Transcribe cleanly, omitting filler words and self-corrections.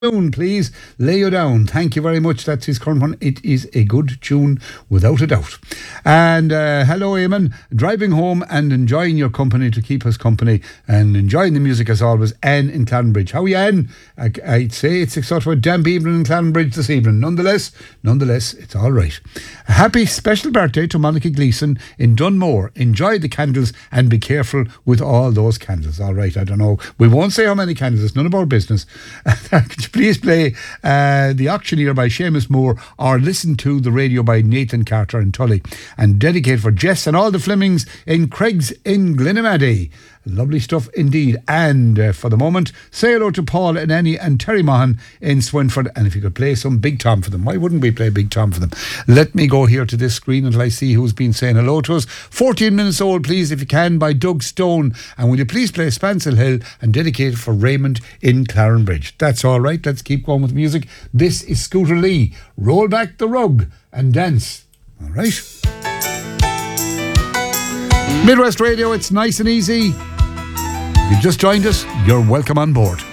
Tune, please lay you down. Thank you very much. That's his current one. It is a good tune, without a doubt. And hello, Eamon. Driving home and enjoying your company to keep us company and enjoying the music as always. Anne in Clanbridge. How are you, Anne? I'd say it's a sort of a damp evening in Clanbridge this evening. Nonetheless, it's all right. A happy special birthday to Monica Gleeson in Dunmore. Enjoy the candles and be careful with all those candles. All right, I don't know. We won't say how many candles. It's none of our business. Could you please play The Auctioneer by Seamus Moore or listen to the radio by Nathan Carter in Tully and dedicate for Jess and all the Flemings in Craigs in Glenamaddy. Lovely stuff indeed. And for the moment, say hello to Paul and Annie and Terry Mahan in Swinford. And if you could play some Big Tom for them, why wouldn't we play Big Tom for them? Let me go here to this screen until I see who's been saying hello to us. 14 Minutes Old, please, if you can, by Doug Stone. And will you please play Spancil Hill and dedicate it for Raymond in Clarenbridge? That's all right. Let's keep going with music. This is Scooter Lee. Roll back the rug and dance. All right. Midwest Radio, it's nice and easy. If you've just joined us, you're welcome on board.